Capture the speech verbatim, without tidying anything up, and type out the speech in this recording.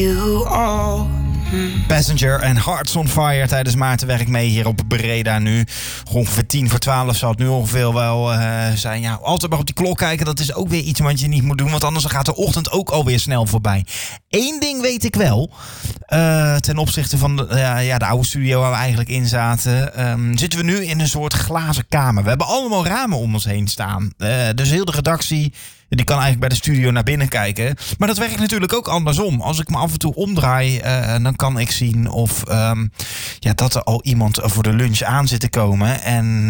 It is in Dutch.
You all. Passenger en Hearts on Fire tijdens Maartenwerk mee hier op Breda nu. Ongeveer tien voor twaalf zal het nu ongeveer wel uh, zijn. Ja, altijd maar op die klok kijken, dat is ook weer iets wat je niet moet doen. Want anders gaat de ochtend ook alweer snel voorbij. Eén ding weet ik wel. Uh, ten opzichte van de, uh, ja, de oude studio waar we eigenlijk in zaten. Um, zitten we nu in een soort glazen kamer. We hebben allemaal ramen om ons heen staan. Uh, dus heel de redactie... Die kan eigenlijk bij de studio naar binnen kijken. Maar dat werkt natuurlijk ook andersom. Als ik me af en toe omdraai, uh, dan kan ik zien of um, ja, dat er al iemand voor de lunch aan zit te komen. En